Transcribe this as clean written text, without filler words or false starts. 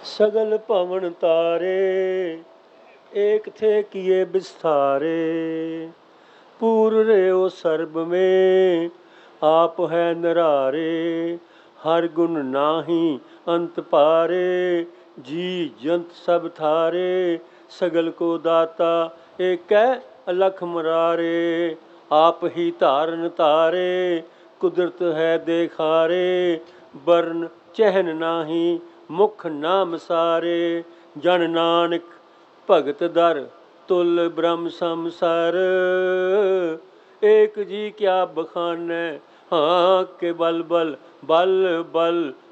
सगल पवन तारे एक थे किए विस्तारे। पूर रहे सर्ब में आप है नरारे। हर गुण नाही अंत पारे जी जंत सब थारे। सगल को दाता एक अलख मरारे। आप ही धारन तारे कुदरत है देखारे। वर्ण चहन नाही मुख नाम सारे। जन नानक भगत दर तुल ब्रह्म संसार। एक जी क्या बखानै हाँ के बल बल बल बल